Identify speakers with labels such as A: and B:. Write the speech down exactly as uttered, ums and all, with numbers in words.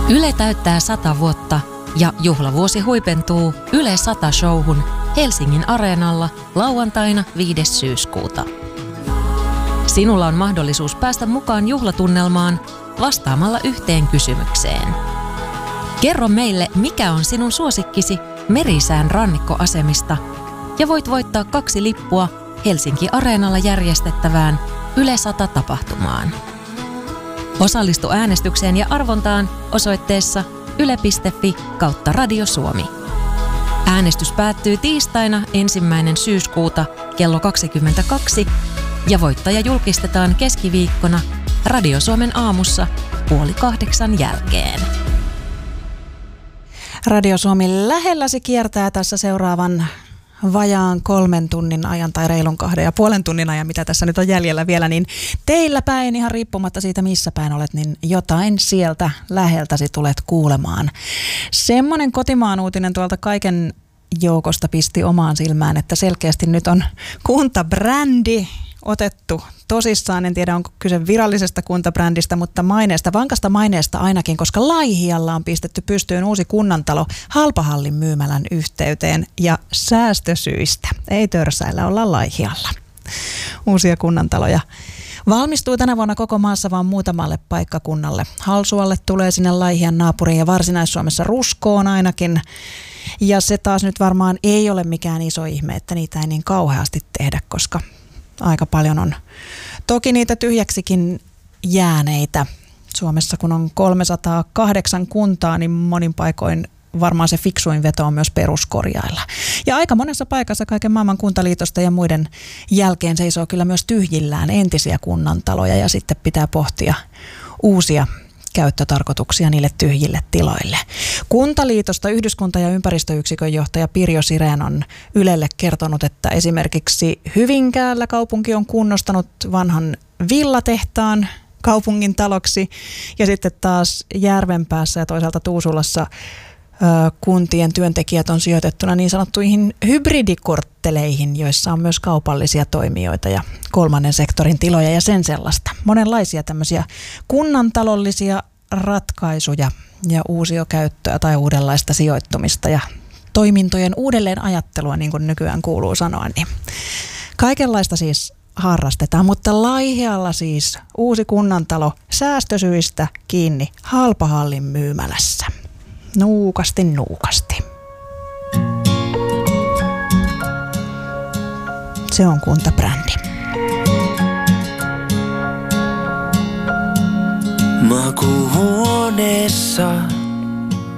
A: Yle täyttää sata vuotta ja juhlavuosi huipentuu Yle sata-showhun Helsingin Areenalla lauantaina viides syyskuuta. Sinulla on mahdollisuus päästä mukaan juhlatunnelmaan vastaamalla yhteen kysymykseen. Kerro meille, mikä on sinun suosikkisi Merisään rannikkoasemista ja voit voittaa kaksi lippua Helsinki Areenalla järjestettävään Yle sata-tapahtumaan. Osallistu äänestykseen ja arvontaan osoitteessa yle piste fi kautta Radio Suomi. Äänestys päättyy tiistaina ensimmäinen syyskuuta kello kaksikymmentäkaksi ja voittaja julkistetaan keskiviikkona Radio Suomen aamussa puoli kahdeksan jälkeen.
B: Radio Suomi lähelläsi kiertää tässä seuraavan vajaan kolmen tunnin ajan tai reilun kahden ja puolen tunnin ajan, mitä tässä nyt on jäljellä vielä, niin teillä päin, ihan riippumatta siitä missä päin olet, niin jotain sieltä läheltäsi tulet kuulemaan. Semmoinen kotimaan uutinen tuolta kaiken joukosta pisti omaan silmään, että selkeästi nyt on kuntabrändi otettu tosissaan. En tiedä, onko kyse virallisesta kuntabrändistä, mutta maineesta, vankasta maineesta ainakin, koska Laihialla on pistetty pystyyn uusi kunnantalo Halpahallin myymälän yhteyteen ja säästösyistä. Ei törsäillä, olla Laihialla. Uusia kunnantaloja valmistuu tänä vuonna koko maassa vaan muutamalle paikkakunnalle. Halsualle tulee sinne Laihian naapuriin ja Varsinais-Suomessa Ruskoon ainakin. Ja se taas nyt varmaan ei ole mikään iso ihme, että niitä ei niin kauheasti tehdä, koska aika paljon on toki niitä tyhjäksikin jääneitä. Suomessa kun on kolmesataakahdeksan kuntaa, niin monin paikoin varmaan se fiksuin veto on myös peruskorjailla. Ja aika monessa paikassa kaiken maailman kuntaliitosta ja muiden jälkeen seisoo kyllä myös tyhjillään entisiä kunnantaloja ja sitten pitää pohtia uusia käyttötarkoituksia niille tyhjille tiloille. Kuntaliitosta yhdyskunta- ja ympäristöyksikön johtaja Pirjo Sirén on Ylelle kertonut, että esimerkiksi Hyvinkäällä kaupunki on kunnostanut vanhan villatehtaan kaupungin taloksi ja sitten taas Järvenpäässä ja toisaalta Tuusulassa kuntien työntekijät on sijoitettuna niin sanottuihin hybridikortteleihin, joissa on myös kaupallisia toimijoita ja kolmannen sektorin tiloja ja sen sellaista. Monenlaisia tämmöisiä kunnantalollisia ratkaisuja ja uusiokäyttöä tai uudenlaista sijoittumista ja toimintojen uudelleen ajattelua, niin kuin nykyään kuuluu sanoa. Niin kaikenlaista siis harrastetaan, mutta Laihialla siis uusi kunnantalo säästösyistä kiinni Halpahallin myymälässä. Nuukasti, nuukasti. Se on kuntabrändi.
C: Makuuhuoneessa